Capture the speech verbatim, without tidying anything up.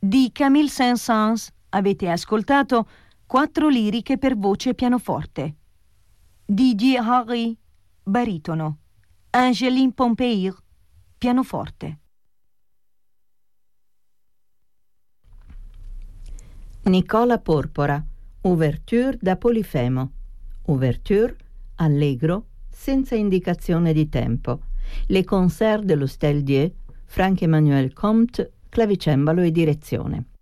Di Camille Saint-Saëns avete ascoltato Quattro liriche per voce e pianoforte. Didier Harry, baritono. Angeline Pompeir, pianoforte. Nicola Porpora, Ouverture da Polifemo. Ouverture, allegro, senza indicazione di tempo. Les concerts de l'Hostel Dieu, Franck-Emmanuel Comte, clavicembalo e direzione.